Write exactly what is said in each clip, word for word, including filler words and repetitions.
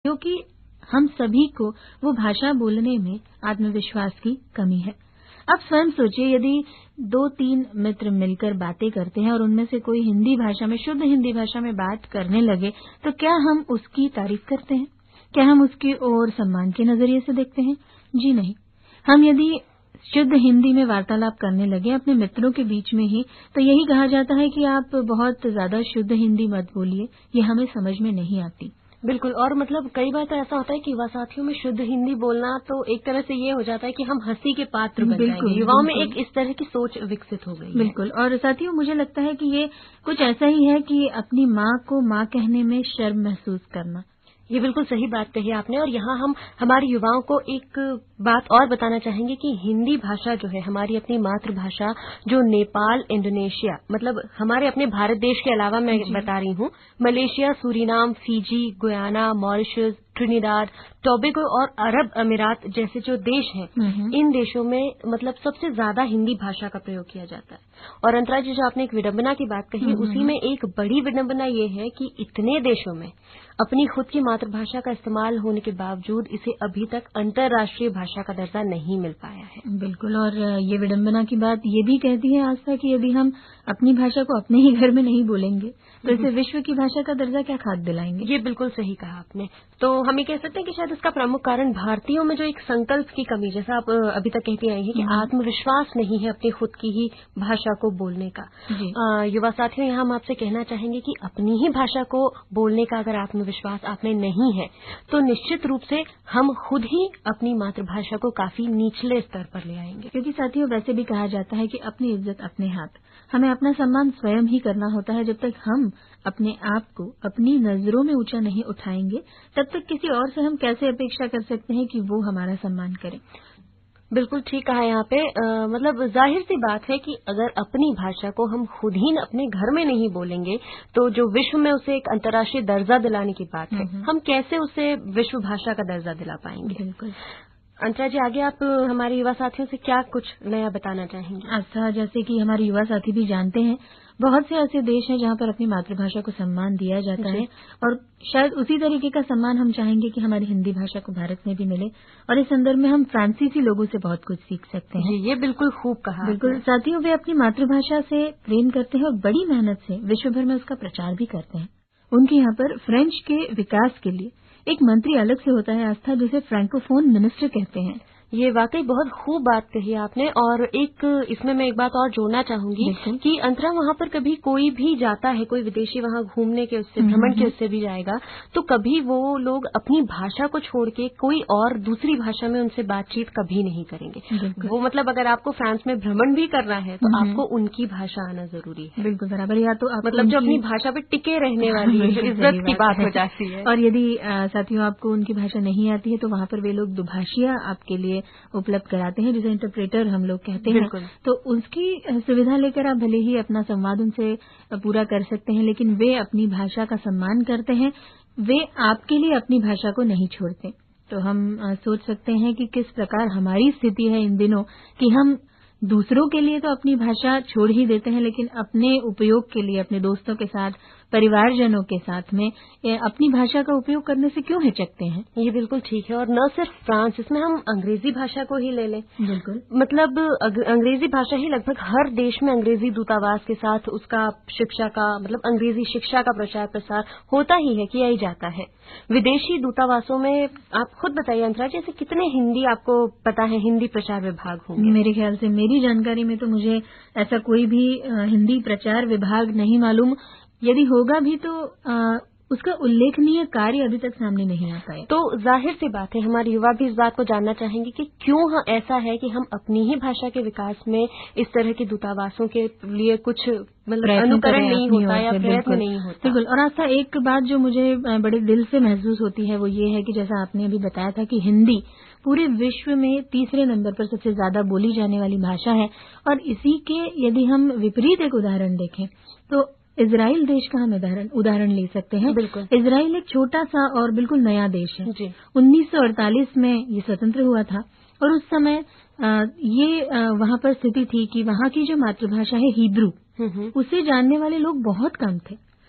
क्योंकि हम सभी को वो भाषा बोलने में आत्मविश्वास की कमी है। अब स्वयं सोचिए, यदि दो तीन मित्र मिलकर बातें करते हैं और उनमें से कोई हिंदी भाषा में, शुद्ध हिंदी भाषा में बात करने लगे, तो क्या हम उसकी तारीफ करते हैं? क्या हम उसकी ओर सम्मान के नजरिए से देखते हैं? जी नहीं। हम यदि शुद्ध हिंदी में वार्तालाप करने लगे अपने मित्रों के बीच में ही, तो यही कहा जाता है कि आप बहुत ज्यादा शुद्ध हिंदी मत बोलिए, ये हमें समझ में नहीं आती। बिल्कुल। और मतलब कई बार तो ऐसा होता है कि युवा साथियों में शुद्ध हिंदी बोलना तो एक तरह से ये हो जाता है कि हम हंसी के पात्र बन जाएंगे। युवाओं में एक इस तरह की सोच विकसित हो गई है। बिल्कुल। और साथियों, मुझे लगता है कि ये कुछ ऐसा ही है कि अपनी माँ को माँ कहने में शर्म महसूस करना। ये बिल्कुल सही बात कही आपने। और यहाँ हम हमारे युवाओं को एक बात और बताना चाहेंगे कि हिंदी भाषा जो है, हमारी अपनी मातृभाषा, जो नेपाल, इंडोनेशिया, मतलब हमारे अपने भारत देश के अलावा मैं बता रही हूँ, Malaysia, Suriname, Fiji, Guyana, Mauritius, Trinidad, Tobago और अरब अमीरात जैसे जो देश हैं, इन देशों में मतलब सबसे ज्यादा हिंदी भाषा का प्रयोग किया जाता है। और अंतरा जी, जो आपने एक विडंबना की बात कही, उसी में एक बड़ी विडंबना ये है कि इतने देशों में अपनी खुद की मातृभाषा का इस्तेमाल होने के बावजूद इसे अभी तक अंतर्राष्ट्रीय भाषा का दर्जा नहीं मिल पाया है। बिल्कुल। और ये विडंबना की बात ये भी कहती है आस्था कि यदि हम अपनी भाषा को अपने ही घर में नहीं बोलेंगे तो इसे विश्व की भाषा का दर्जा क्या खाक दिलाएंगे। ये बिल्कुल सही कहा आपने। तो हम ये कह सकते हैं कि शायद इसका प्रमुख कारण भारतीयों में जो एक संकल्प की कमी, जैसा आप अभी तक कहती आई हैं कि आत्मविश्वास नहीं है अपनी खुद की ही भाषा को बोलने का। आ, युवा साथियों, यहाँ हम आपसे कहना चाहेंगे कि अपनी ही भाषा को बोलने का अगर आत्मविश्वास आप में नहीं है तो निश्चित रूप से हम खुद ही अपनी मातृभाषा को काफी निचले स्तर पर ले आएंगे। क्योंकि साथियों, वैसे भी कहा जाता है कि अपनी इज्जत अपने हाथ। हमें अपना सम्मान स्वयं ही करना होता है। जब तक हम अपने आप को अपनी नजरों में ऊंचा नहीं उठाएंगे, तब तक किसी और से हम कैसे अपेक्षा कर सकते हैं कि वो हमारा सम्मान करे। बिल्कुल ठीक कहा यहाँ पे। आ, मतलब जाहिर सी बात है कि अगर अपनी भाषा को हम खुद ही अपने घर में नहीं बोलेंगे तो जो विश्व में उसे एक अंतर्राष्ट्रीय दर्जा दिलाने की बात है, हम कैसे उसे विश्व भाषा का दर्जा दिला पाएंगे। बिल्कुल। अंतरा जी, आगे आप हमारे युवा साथियों से क्या कुछ नया बताना चाहेंगे? अच्छा, जैसे कि हमारे युवा साथी भी जानते हैं, बहुत से ऐसे देश हैं जहाँ पर अपनी मातृभाषा को सम्मान दिया जाता है, और शायद उसी तरीके का सम्मान हम चाहेंगे कि हमारी हिंदी भाषा को भारत में भी मिले। और इस संदर्भ में हम फ्रांसीसी लोगों से बहुत कुछ सीख सकते हैं। जी, ये बिल्कुल खूब कहा। बिल्कुल साथियों, वे अपनी मातृभाषा से प्रेम करते हैं और बड़ी मेहनत से विश्व भर में उसका प्रचार भी करते हैं। उनके यहाँ पर फ्रेंच के विकास के लिए एक मंत्री अलग से होता है आस्था, जिसे फ्रैंकोफोन मिनिस्टर कहते हैं। ये वाकई बहुत खूब बात कही आपने। और एक इसमें मैं एक बात और जोड़ना चाहूंगी कि अंतरा, वहाँ पर कभी कोई भी जाता है, कोई विदेशी वहाँ घूमने के उससे भ्रमण के उससे भी जाएगा, तो कभी वो लोग अपनी भाषा को छोड़ के कोई और दूसरी भाषा में उनसे बातचीत कभी नहीं करेंगे। वो मतलब अगर आपको फ्रांस में भ्रमण भी करना है तो आपको उनकी भाषा आना जरूरी है। बिल्कुल बराबर। या तो आप मतलब जो अपनी भाषा पे टिके रहने वाली है, जो इज्जत की बात हो जाती है। और यदि साथियों आपको उनकी भाषा नहीं आती है तो वहाँ पर वे लोग दुभाषिया आपके लिए उपलब्ध कराते हैं, जिसे इंटरप्रेटर हम लोग कहते हैं। तो उसकी सुविधा लेकर आप भले ही अपना संवाद उनसे पूरा कर सकते हैं, लेकिन वे अपनी भाषा का सम्मान करते हैं, वे आपके लिए अपनी भाषा को नहीं छोड़ते। तो हम सोच सकते हैं कि किस प्रकार हमारी स्थिति है इन दिनों कि हम दूसरों के लिए तो अपनी भाषा छोड़ ही देते हैं, लेकिन अपने उपयोग के लिए अपने दोस्तों के साथ, परिवारजनों के साथ में अपनी भाषा का उपयोग करने से क्यों हिचकते हैं। ये बिल्कुल ठीक है। और न सिर्फ फ्रांस, इसमें हम अंग्रेजी भाषा को ही ले लें। बिल्कुल। मतलब अंग्रेजी भाषा ही लगभग हर देश में अंग्रेजी दूतावास के साथ उसका शिक्षा का मतलब अंग्रेजी शिक्षा का प्रचार प्रसार होता ही है, किया ही जाता है। विदेशी दूतावासों में आप खुद बताइए अंतरा जी, ऐसे कितने हिंदी आपको पता है हिंदी प्रचार विभाग होंगे? मेरे ख्याल से, मेरी जानकारी में तो मुझे ऐसा कोई भी हिंदी प्रचार विभाग नहीं मालूम। यदि होगा भी तो आ, उसका उल्लेखनीय कार्य अभी तक सामने नहीं आता है। तो जाहिर सी बात है, हमारे युवा भी इस बात को जानना चाहेंगे कि क्यों ऐसा है कि हम अपनी ही भाषा के विकास में इस तरह के दूतावासों के लिए कुछ मतलब अनुकरण नहीं होता या प्रयत्न नहीं होता। बिल्कुल। और आस्था, एक बात जो मुझे बड़े दिल से महसूस होती है वो ये है कि जैसा आपने अभी बताया था कि हिंदी पूरे विश्व में तीसरे नंबर पर सबसे ज्यादा बोली जाने वाली भाषा है, और इसी के यदि हम विपरीत एक उदाहरण देखें तो इजराइल देश का हम उदाहरण उदाहरण ले सकते हैं। बिल्कुल। इजराइल एक छोटा सा और बिल्कुल नया देश है। उन्नीस सौ अड़तालीस में ये स्वतंत्र हुआ था, और उस समय आ, ये वहाँ पर स्थिति थी कि वहाँ की जो मातृभाषा है हिब्रू, उसे जानने वाले लोग बहुत कम थे।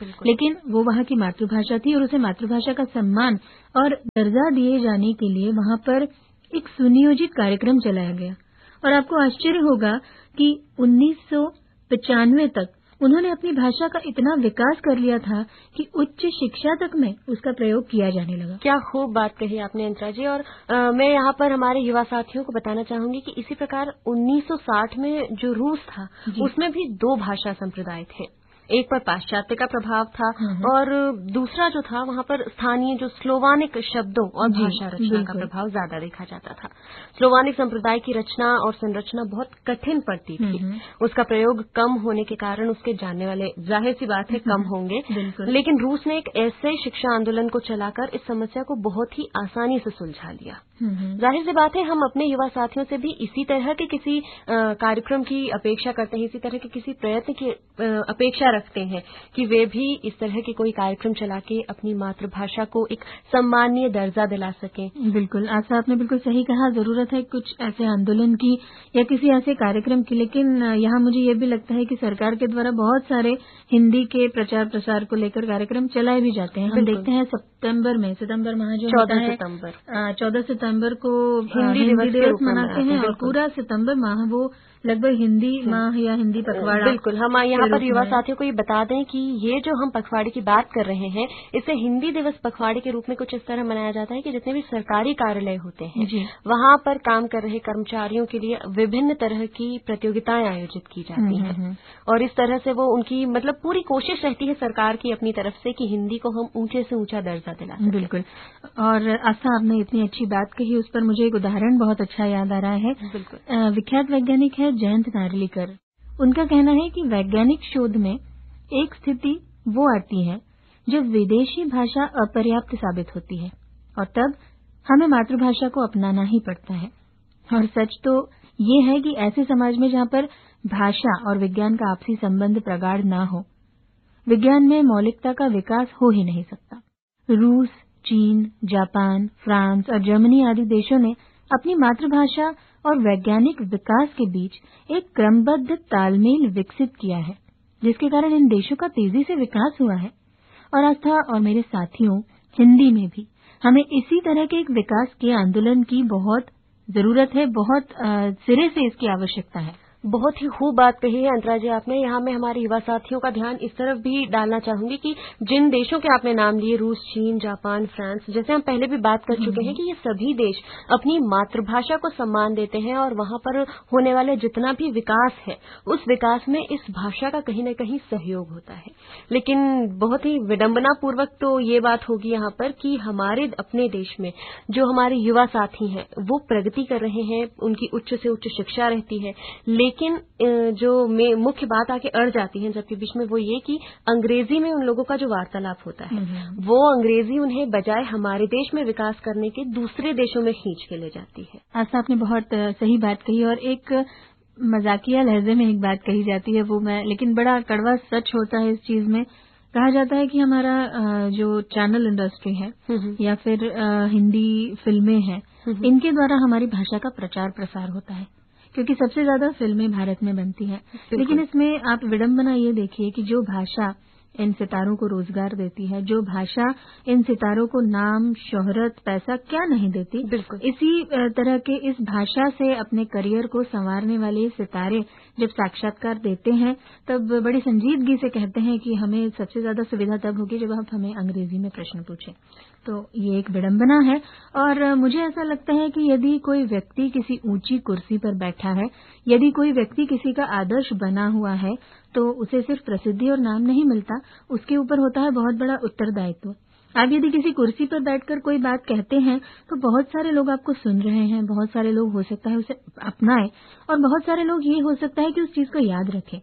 लेकिन वो वहाँ की मातृभाषा थी और उसे मातृभाषा का सम्मान और दर्जा दिए जाने के लिए वहाँ पर एक सुनियोजित कार्यक्रम चलाया गया। और आपको आश्चर्य होगा कि उन्नीस सौ पचानवे तक उन्होंने अपनी भाषा का इतना विकास कर लिया था कि उच्च शिक्षा तक में उसका प्रयोग किया जाने लगा। क्या खूब बात कही आपने अंतरा जी। और आ, मैं यहाँ पर हमारे युवा साथियों को बताना चाहूंगी कि इसी प्रकार उन्नीस सौ साठ में जो रूस था उसमें भी दो भाषा संप्रदाय थे। एक पर पाश्चात्य का प्रभाव था और दूसरा जो था वहाँ पर स्थानीय जो स्लोवानिक शब्दों और भाषा रचना का प्रभाव ज्यादा देखा जाता था। स्लोवानिक संप्रदाय की रचना और संरचना बहुत कठिन पड़ती थी। उसका प्रयोग कम होने के कारण उसके जानने वाले जाहिर सी बात है कम होंगे, लेकिन रूस ने एक ऐसे शिक्षा आंदोलन को चलाकर इस समस्या को बहुत ही आसानी से सुलझा लिया। जाहिर सी बात है हम अपने युवा साथियों से भी इसी तरह के किसी कार्यक्रम की अपेक्षा करते हैं, इसी तरह के किसी प्रयत्न की अपेक्षा रखते हैं कि वे भी इस तरह के कोई कार्यक्रम चला के अपनी मातृभाषा को एक सम्मानीय दर्जा दिला सकें। बिल्कुल, आशा आपने बिल्कुल सही कहा। जरूरत है कुछ ऐसे आंदोलन की या किसी ऐसे कार्यक्रम की, लेकिन यहाँ मुझे ये भी लगता है कि सरकार के द्वारा बहुत सारे हिंदी के प्रचार प्रसार को लेकर कार्यक्रम चलाए भी जाते हैं। हम देखते हैं सितंबर में सितंबर माह जो होता है चौदह सितंबर को हिंदी दिवस मनाते हैं और पूरा सितंबर माह वो लगभग हिंदी माह या हिंदी पखवाड़ा। बिल्कुल, हम यहाँ पर युवा साथियों को ये बता दें कि ये जो हम पखवाड़े की बात कर रहे हैं इसे हिंदी दिवस पखवाड़े के रूप में कुछ इस तरह मनाया जाता है कि जितने भी सरकारी कार्यालय होते हैं वहाँ पर काम कर रहे कर्मचारियों के लिए विभिन्न तरह की प्रतियोगिताएं आयोजित की जाती हैं और इस तरह से वो उनकी मतलब पूरी कोशिश रहती है सरकार की अपनी तरफ से कि हिंदी को हम ऊंचे से ऊंचा दर्जा दिला सकें। बिल्कुल, और आस्था आपने इतनी अच्छी बात कही, उस पर मुझे एक उदाहरण बहुत अच्छा याद आ रहा है। बिल्कुल, विख्यात वैज्ञानिक है जयंत नार्लिकर। उनका कहना है कि वैज्ञानिक शोध में एक स्थिति वो आती है जब विदेशी भाषा अपर्याप्त साबित होती है और तब हमें मातृभाषा को अपनाना ही पड़ता है। और सच तो ये है कि ऐसे समाज में जहाँ पर भाषा और विज्ञान का आपसी संबंध प्रगाढ़ ना हो, विज्ञान में मौलिकता का विकास हो ही नहीं सकता। रूस, चीन, जापान, फ्रांस और जर्मनी आदि देशों ने अपनी मातृभाषा और वैज्ञानिक विकास के बीच एक क्रमबद्ध तालमेल विकसित किया है, जिसके कारण इन देशों का तेजी से विकास हुआ है। और आस्था और मेरे साथियों, हिंदी में भी हमें इसी तरह के एक विकास के आंदोलन की बहुत जरूरत है, बहुत सिरे से इसकी आवश्यकता है। बहुत ही खूब बात कही है अंतरा जी आपने। यहाँ मैं हमारे युवा साथियों का ध्यान इस तरफ भी डालना चाहूंगी कि जिन देशों के आपने नाम लिए, रूस, चीन, जापान, फ्रांस, जैसे हम पहले भी बात कर चुके हैं कि ये सभी देश अपनी मातृभाषा को सम्मान देते हैं और वहाँ पर होने वाले जितना भी विकास है उस विकास में इस भाषा का कहीं न कहीं सहयोग होता है। लेकिन बहुत ही विडंबना पूर्वक तो ये बात होगी यहाँ पर कि हमारे अपने देश में जो हमारे युवा साथी हैं वो प्रगति कर रहे हैं, उनकी उच्च से उच्च शिक्षा रहती है, लेकिन जो मुख्य बात आके अड़ जाती है जबकि बीच में वो ये कि अंग्रेजी में उन लोगों का जो वार्तालाप होता है वो अंग्रेजी उन्हें बजाय हमारे देश में विकास करने के दूसरे देशों में खींच के ले जाती है। आस्था आपने बहुत सही बात कही और एक मजाकिया लहजे में एक बात कही जाती है वो मैं लेकिन बड़ा कड़वा सच होता है इस चीज में। कहा जाता है कि हमारा जो चैनल इंडस्ट्री है या फिर हिंदी फिल्में हैं, इनके द्वारा हमारी भाषा का प्रचार प्रसार होता है क्योंकि सबसे ज्यादा फिल्में भारत में बनती हैं। लेकिन इसमें आप विडंबना ये देखिए कि जो भाषा इन सितारों को रोजगार देती है, जो भाषा इन सितारों को नाम, शोहरत, पैसा क्या नहीं देती, इसी तरह के इस भाषा से अपने करियर को संवारने वाले सितारे जब साक्षात्कार देते हैं तब बड़ी संजीदगी से कहते हैं कि हमें सबसे ज्यादा सुविधा तब होगी जब आप हमें अंग्रेजी में प्रश्न पूछें। तो ये एक विडंबना है और मुझे ऐसा लगता है कि यदि कोई व्यक्ति किसी ऊंची कुर्सी पर बैठा है, यदि कोई व्यक्ति किसी का आदर्श बना हुआ है तो उसे सिर्फ प्रसिद्धि और नाम नहीं मिलता, उसके ऊपर होता है बहुत बड़ा उत्तरदायित्व। आप यदि किसी कुर्सी पर बैठकर कोई बात कहते हैं तो बहुत सारे लोग आपको सुन रहे हैं, बहुत सारे लोग हो सकता है उसे अपनाएं और बहुत सारे लोग ये हो सकता है कि उस चीज को याद रखें।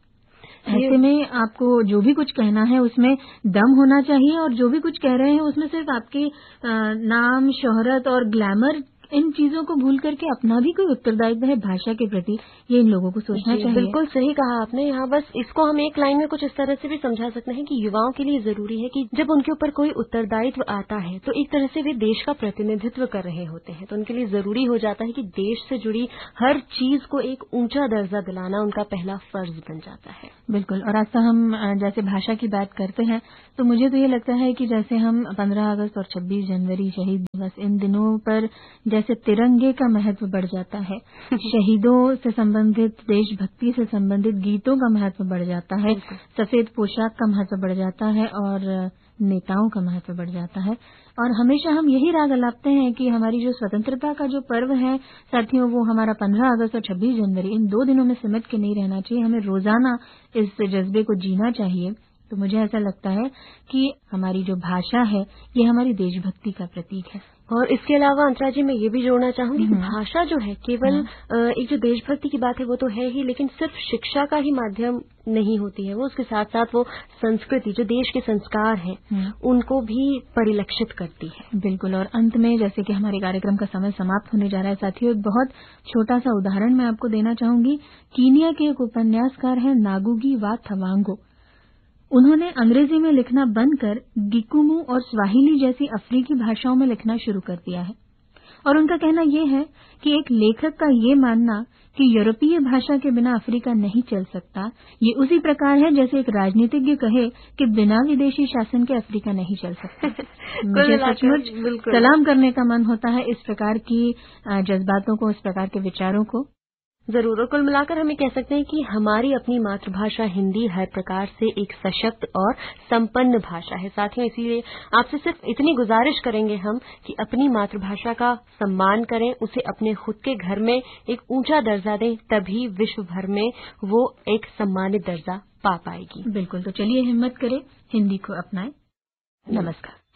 ऐसे में आपको जो भी कुछ कहना है उसमें दम होना चाहिए और जो भी कुछ कह रहे हैं उसमें सिर्फ आपके नाम, शोहरत और ग्लैमर इन चीजों को भूल करके अपना भी कोई उत्तरदायित्व है भाषा के प्रति, ये इन लोगों को सोचना चाहिए। बिल्कुल सही कहा आपने। यहाँ बस इसको हम एक लाइन में कुछ इस तरह से भी समझा सकते हैं कि युवाओं के लिए जरूरी है कि जब उनके ऊपर कोई उत्तरदायित्व आता है तो एक तरह से वे देश का प्रतिनिधित्व कर रहे होते हैं, तो उनके लिए जरूरी हो जाता है कि देश से जुड़ी हर चीज को एक ऊंचा दर्जा दिलाना उनका पहला फर्ज बन जाता है। बिल्कुल। और आज हम जैसे भाषा की बात करते हैं तो मुझे तो ये लगता है कि जैसे हम पंद्रह अगस्त और छब्बीस जनवरी शहीद दिवस, इन दिनों पर जैसे तिरंगे का महत्व बढ़ जाता है, शहीदों से संबंधित, देशभक्ति से संबंधित गीतों का महत्व बढ़ जाता है, सफेद पोशाक का महत्व बढ़ जाता है और नेताओं का महत्व बढ़ जाता है। और हमेशा हम यही राग अलापते हैं कि हमारी जो स्वतंत्रता का जो पर्व है साथियों, वो हमारा पंद्रह अगस्त और छब्बीस जनवरी, इन दो दिनों में सिमट के नहीं रहना चाहिए, हमें रोजाना इस जज्बे को जीना चाहिए। तो मुझे ऐसा लगता है कि हमारी जो भाषा है ये हमारी देशभक्ति का प्रतीक है। और इसके अलावा अंतरा जी मैं ये भी जोड़ना चाहूंगी कि भाषा जो है केवल एक जो देशभक्ति की बात है वो तो है ही, लेकिन सिर्फ शिक्षा का ही माध्यम नहीं होती है, वो उसके साथ साथ वो संस्कृति, जो देश के संस्कार हैं उनको भी परिलक्षित करती है। बिल्कुल। और अंत में जैसे कि हमारे कार्यक्रम का समय समाप्त होने जा रहा है साथियों, एक बहुत छोटा सा उदाहरण मैं आपको देना चाहूंगी। कीनिया के एक उपन्यासकार हैं नागुगी वा थवांगो। उन्होंने अंग्रेजी में लिखना बंद कर गिकुमू और स्वाहिली जैसी अफ्रीकी भाषाओं में लिखना शुरू कर दिया है। और उनका कहना यह है कि एक लेखक का ये मानना कि यूरोपीय भाषा के बिना अफ्रीका नहीं चल सकता, ये उसी प्रकार है जैसे एक राजनीतिज्ञ कहे कि बिना विदेशी शासन के अफ्रीका नहीं चल सकता। मुझे सचमुच सलाम करने का मन होता है इस प्रकार की जज्बातों को, इस प्रकार के विचारों को। जरूर। और कुल मिलाकर हम ये कह सकते हैं कि हमारी अपनी मातृभाषा हिंदी हर प्रकार से एक सशक्त और संपन्न भाषा है साथियों। इसीलिए आपसे सिर्फ इतनी गुजारिश करेंगे हम कि अपनी मातृभाषा का सम्मान करें, उसे अपने खुद के घर में एक ऊंचा दर्जा दें, तभी विश्व भर में वो एक सम्मानित दर्जा पा पाएगी। बिल्कुल। तो चलिए हिम्मत करें, हिंदी को अपनाएं। नमस्कार।